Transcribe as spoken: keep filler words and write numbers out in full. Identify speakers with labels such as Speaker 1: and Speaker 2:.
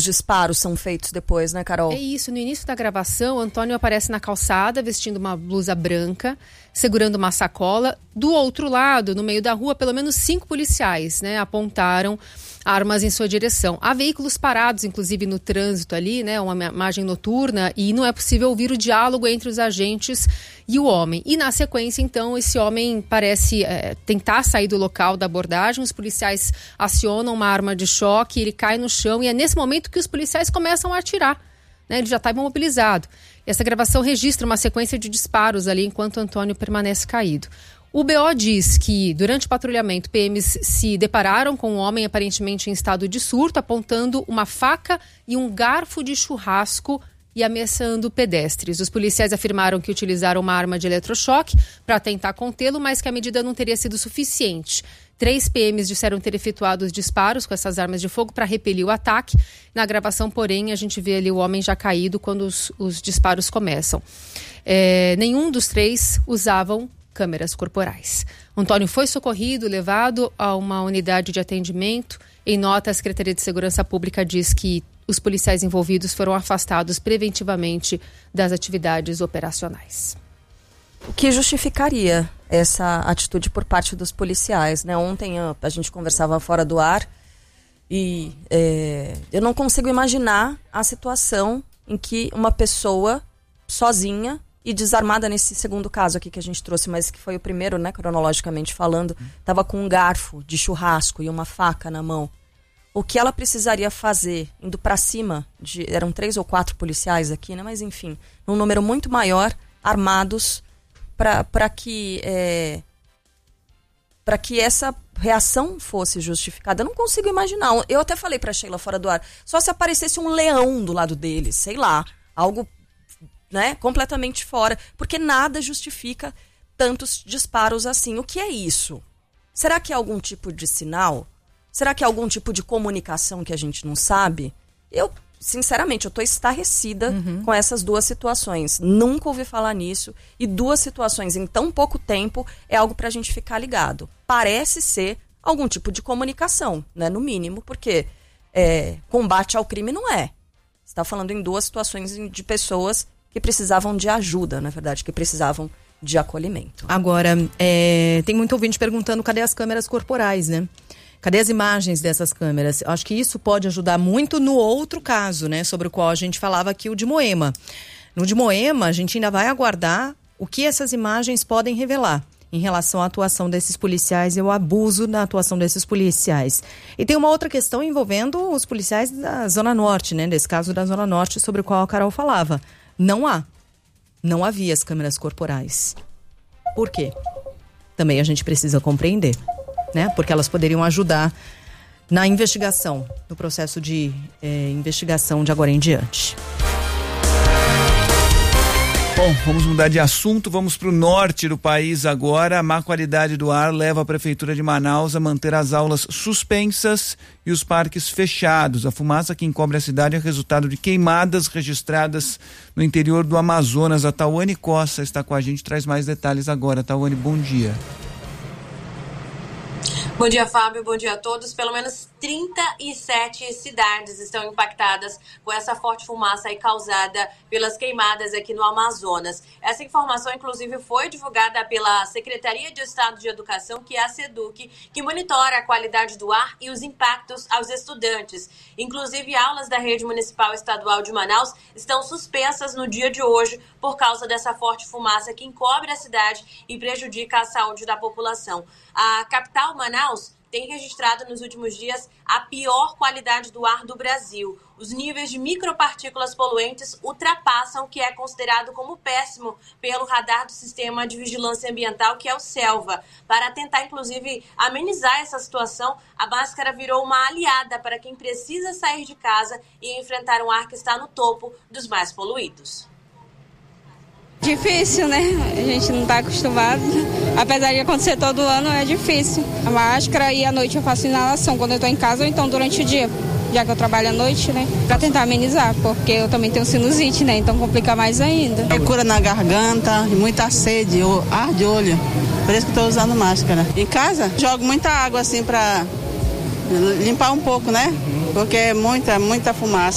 Speaker 1: disparos são feitos depois, né, Carol?
Speaker 2: É isso, no início da gravação, Antônio aparece na calçada vestindo uma blusa branca, segurando uma sacola. Do outro lado, no meio da rua, pelo menos cinco policiais, né, apontaram armas em sua direção. Há veículos parados, inclusive no trânsito ali, né, uma imagem noturna, e não é possível ouvir o diálogo entre os agentes e o homem. E na sequência, então, esse homem parece é, tentar sair do local da abordagem, os policiais acionam uma arma de choque, ele cai no chão e é nesse momento que os policiais começam a atirar, né, ele já está imobilizado. Essa gravação registra uma sequência de disparos ali enquanto Antônio permanece caído. O B O diz que, durante o patrulhamento, P Ms se depararam com um homem aparentemente em estado de surto, apontando uma faca e um garfo de churrasco e ameaçando pedestres. Os policiais afirmaram que utilizaram uma arma de eletrochoque para tentar contê-lo, mas que a medida não teria sido suficiente. Três P Ms disseram ter efetuado os disparos com essas armas de fogo para repelir o ataque. Na gravação, porém, a gente vê ali o homem já caído quando os, os disparos começam. É, nenhum dos três usavam câmeras corporais. Antônio foi socorrido, levado a uma unidade de atendimento. Em nota, a Secretaria de Segurança Pública diz que os policiais envolvidos foram afastados preventivamente das atividades operacionais.
Speaker 1: O que justificaria essa atitude por parte dos policiais, né? Ontem a, a gente conversava fora do ar e é, eu não consigo imaginar a situação em que uma pessoa sozinha e desarmada, nesse segundo caso aqui que a gente trouxe, mas que foi o primeiro, né, cronologicamente falando, estava com um garfo de churrasco e uma faca na mão. O que ela precisaria fazer, indo para cima, de, eram três ou quatro policiais aqui, né, mas enfim, num número muito maior, armados, para que, é, para que essa reação fosse justificada. Eu não consigo imaginar. Eu até falei para Sheila fora do ar, só se aparecesse um leão do lado deles, sei lá, algo, né, completamente fora, porque nada justifica tantos disparos assim. O que é isso? Será que é algum tipo de sinal? Será que é algum tipo de comunicação que a gente não sabe? Eu, sinceramente, eu tô estarrecida uhum. com essas duas situações. Nunca ouvi falar nisso. E duas situações em tão pouco tempo é algo pra gente ficar ligado. Parece ser algum tipo de comunicação, né, no mínimo, porque é, combate ao crime não é. Você tá falando em duas situações de pessoas que precisavam de ajuda, na verdade, que precisavam de acolhimento.
Speaker 3: Agora, é, tem muito ouvinte perguntando cadê as câmeras corporais, né? Cadê as imagens dessas câmeras? Eu acho que isso pode ajudar muito no outro caso, né? Sobre o qual a gente falava aqui, o de Moema. No de Moema, a gente ainda vai aguardar o que essas imagens podem revelar em relação à atuação desses policiais e o abuso na atuação desses policiais. E tem uma outra questão envolvendo os policiais da Zona Norte, né? Nesse caso da Zona Norte, sobre o qual a Carol falava. Não há. Não havia as câmeras corporais. Por quê? Também a gente precisa compreender, né? Porque elas poderiam ajudar na investigação, no processo de eh, investigação de agora em diante.
Speaker 4: Bom, vamos mudar de assunto, vamos para o norte do país agora. A má qualidade do ar leva a Prefeitura de Manaus a manter as aulas suspensas e os parques fechados. A fumaça que encobre a cidade é resultado de queimadas registradas no interior do Amazonas. A Tawane Costa está com a gente, traz mais detalhes agora. Tawane, bom dia.
Speaker 5: Bom dia, Fábio. Bom dia a todos. Pelo menos trinta e sete cidades estão impactadas com essa forte fumaça aí causada pelas queimadas aqui no Amazonas. Essa informação, inclusive, foi divulgada pela Secretaria de Estado de Educação, que é a SEDUC, que monitora a qualidade do ar e os impactos aos estudantes. Inclusive, aulas da Rede Municipal Estadual de Manaus estão suspensas no dia de hoje por causa dessa forte fumaça que encobre a cidade e prejudica a saúde da população. A capital, Manaus, tem registrado nos últimos dias a pior qualidade do ar do Brasil. Os níveis de micropartículas poluentes ultrapassam o que é considerado como péssimo pelo radar do Sistema de Vigilância Ambiental, que é o SELVA. Para tentar, inclusive, amenizar essa situação, a máscara virou uma aliada para quem precisa sair de casa e enfrentar um ar que está no topo dos mais poluídos.
Speaker 6: Difícil, né? A gente não está acostumado. Apesar de acontecer todo ano, é difícil. A máscara e à noite eu faço inalação quando eu estou em casa ou então durante o dia, já que eu trabalho à noite, né? Para tentar amenizar, porque eu também tenho sinusite, né? Então complica mais ainda.
Speaker 7: É cura na garganta, muita sede, ar de olho. Por isso que estou usando máscara. Em casa, jogo muita água assim para limpar um pouco, né? Porque é muita, muita fumaça.